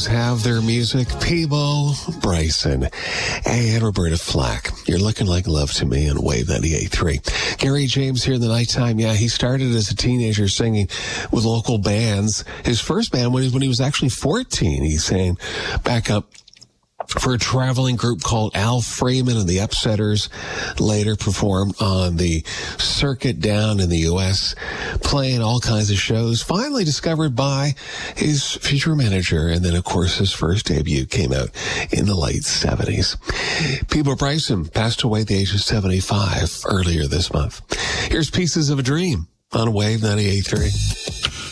always have their music. Peabo Bryson and Roberta Flack. You're looking like love to me on Wave 98.3. Gary James here in the nighttime. Yeah, he started as a teenager singing with local bands. His first band when he was actually 14. He sang back up for a traveling group called Al Freeman and the Upsetters. Later performed on the circuit down in the U.S., playing all kinds of shows. Finally discovered by his future manager, and then, of course, his first debut came out in the late 70s. Peabo Bryson passed away at the age of 75 earlier this month. Here's Pieces of a Dream on Wave 98.3.